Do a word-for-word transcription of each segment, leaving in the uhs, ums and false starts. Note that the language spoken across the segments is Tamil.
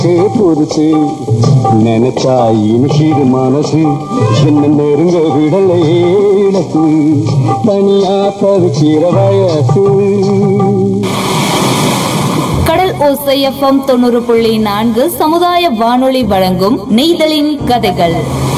பொறுத்து நினைச்சா இனிக்கிது மனசு என்ன நெருங்க விடலையேனசு தனியா தவிக்கிற வயசு. கடல் ஓசை எஃப்எம் தொண்ணூறு புள்ளி நான்கு சமுதாய வானொலி வழங்கும் நெய்தலின் கதைகள்.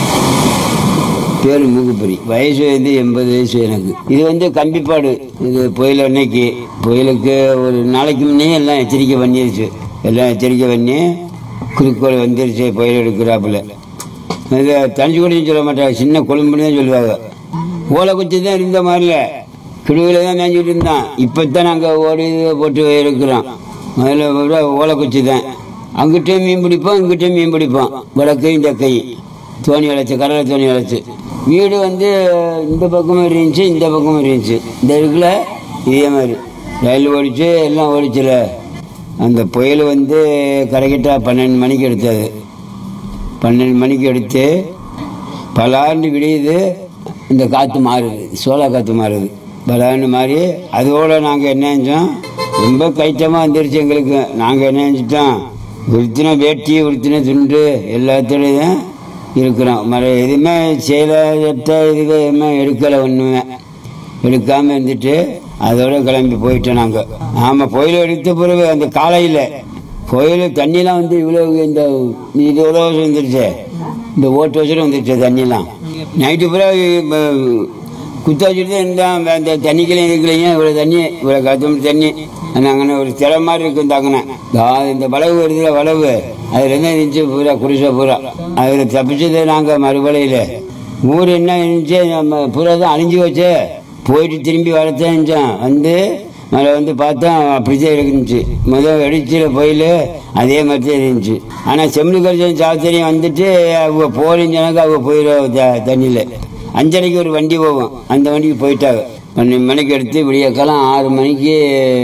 பேரு மூக்குப்பொறி, வயசு வந்து எண்பது வயசு எனக்கு. இது வந்து கம்பிப்பாடு. இது புயல் அன்னைக்கு புயலுக்கு ஒரு நாளைக்கு முன்னே எல்லாம் எச்சரிக்கை பண்ணிருச்சு. எல்லாம் எச்சரிக்கை பண்ணி குறுக்கோள் வந்துருச்சு புயல் எடுக்கிறாப்புல. இதை தனிச்சு கூடயும் சொல்ல மாட்டாங்க, சின்ன கொழும்புன்னு தான் சொல்லுவாங்க. ஓலை குச்சி தான் இருந்த மாதிரில கிடுவில் தான் மேய்ஞ்சிட்டு இருந்தான். இப்போத்தான் நாங்கள் ஓடி போட்டு இருக்கிறோம். முதல்ல விட ஓலை குச்சி தான். அங்கிட்டையும் மீன் பிடிப்போம், இங்கிட்டையும் மீன் பிடிப்போம். வடக்கையும் தெக்கையும் தோணி அழைச்சி, கடலை தோணி அழைச்சி. வீடு வந்து இந்த பக்கமும் இருந்துச்சு, இந்த பக்கமும் இருந்துச்சு. இந்த இருக்குல்ல இதே மாதிரி ரயில் ஓடிச்சு, எல்லாம் ஓடிச்சுல. அந்த புயல் வந்து கரெக்டாக பன்னெண்டு மணிக்கு எடுத்தது. பன்னெண்டு மணிக்கு எடுத்து பலாண்டு விடியுது. இந்த காற்று மாறுது, சோளா காற்று மாறுது. பலாண்டு மாறி அதோடு நாங்கள் என்ன செஞ்சோம், ரொம்ப கைட்டமாக வந்துருச்சு எங்களுக்கு. நாங்கள் என்ன செஞ்சிட்டோம், உடுத்தின வேட்டி உடுத்தின துண்டு எல்லாத்தோடையும் இருக்கிறோம். மர எதுவுமே சேலை சட்டை இதுக்கு எதுவுமே எடுக்கலை, ஒன்றுமே எடுக்காமல் இருந்துட்டு அதோட கிளம்பி போயிட்டோம் நாங்கள். ஆமாம், புயல் எடுத்த பிறகு அந்த காலையில் புயல் தண்ணிலாம் வந்து இவ்வளோ இந்த இது எவ்வளோ வந்துருச்சு, இந்த ஓட்டு வச்சுட்டு வந்துருச்சு தண்ணிலாம். நைட்டு பிறகு குத்த வச்சுட்டு இருந்தால் அந்த தண்ணிக்கலையும் இதுக்கலையும் இவ்வளோ தண்ணி, இவ்வளோ கத்தம் தண்ணி. நாங்கள் ஒரு சில மாதிரி இருக்கும் தாங்கினே. இந்த வளவு வருதுல வளவு, அதுலேருந்து இருந்துச்சு பூரா குடிசை பூரா. அதில் தப்பிச்சது நாங்கள் மறுபலையில். ஊர் என்ன இருந்துச்சு, நம்ம பூரா தான் அழிஞ்சு வச்சு போயிட்டு திரும்பி வரத்தான் இருந்துச்சோம். வந்து மழை வந்து பார்த்தா அப்படித்தான் இருந்துச்சு. முதல் வெடிச்சில போயில் அதே மாதிரி தான் இருந்துச்சு. ஆனால் செம்மு கரிசன் சாத்திரியம் வந்துட்டு அவங்க போறீங்கனாக்க அவங்க போயிடும் த தண்ணியில். அஞ்சரைக்கு ஒரு வண்டி போகும், அந்த வண்டிக்கு போயிட்டாங்க. பன்னெண்டு மணிக்கு எடுத்து விடியக்காலம் ஆறு மணிக்கு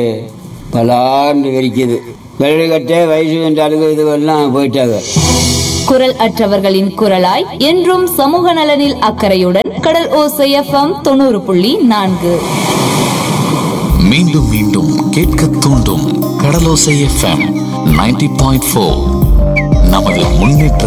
பலாண்டு வெடிக்குது. வெள்ளை கட்டை வயசு வென்றாளுங்க இதுவெல்லாம் போயிட்டாங்க. குரல் அற்றவர்களின் குரலாய் என்றும் சமூக நலனில் அக்கறையுடன் கடல் ஓசை எஃப்எம் தொண்ணூறு புள்ளி நான்கு. மீண்டும் மீண்டும் கேட்க தூண்டும் கடலோசை எஃப்எம் நைன்டி பாயிண்ட் ஃபோர். நமது முன்னேற்ற